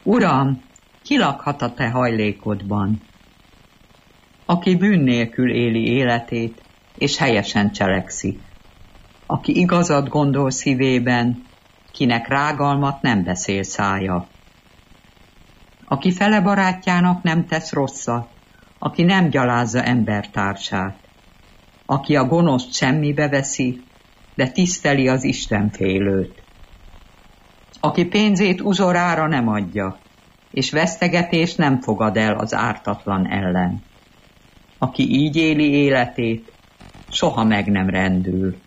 Uram, ki lakhat a te hajlékodban? Aki bűn nélkül éli életét, és helyesen cselekszik. Aki igazat gondol szívében, kinek rágalmat nem beszél szája. Aki fele barátjának nem tesz rosszat, aki nem gyalázza embertársát. Aki a gonoszt semmibe veszi, de tiszteli az Istenfélőt. Aki pénzét uzorára nem adja, és vesztegetést nem fogad el az ártatlan ellen. Aki így éli életét, soha meg nem rendül.